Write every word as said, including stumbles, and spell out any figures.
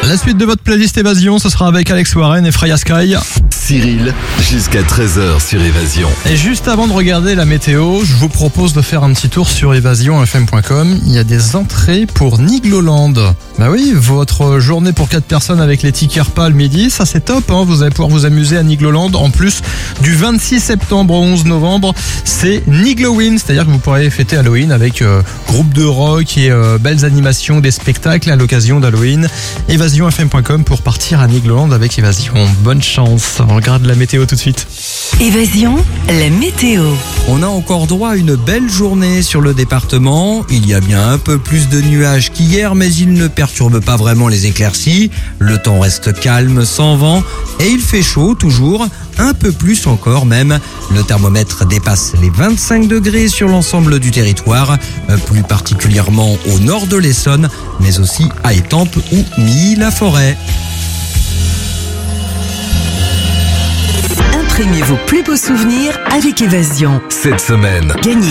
La suite de votre playlist Évasion, ce sera avec Alex Warren et Freya Sky. Cyril, jusqu'à treize heures sur Évasion. Et juste avant de regarder la météo, je vous propose de faire un petit tour sur évasion f m point com. Il y a des entrées pour Nigloland. Bah oui, votre journée pour quatre personnes avec les tickets repas le midi, ça c'est top, hein. Vous allez pouvoir vous amuser à Nigloland. En plus, du vingt-six septembre au onze novembre, c'est Niglowin, c'est-à-dire que vous pourrez fêter Halloween avec euh, groupe de rock et euh, belles animations, des spectacles à l'occasion d'Halloween. évasion f m point com pour partir à Nigloland avec Évasion. Bonne chance. On regarde la météo tout de suite. Évasion, la météo. On a encore droit à une belle journée sur le département. Il y a bien un peu plus de nuages qu'hier, mais ils ne perturbent pas vraiment les éclaircies. Le temps reste calme, sans vent, et il fait chaud toujours, un peu plus encore même. Le thermomètre dépasse les vingt-cinq degrés sur l'ensemble du territoire, plus particulièrement au nord de l'Essonne, mais aussi à Étampes ou Milly-la-Forêt. Imprimez vos plus beaux souvenirs avec Évasion. Cette semaine, Gagnez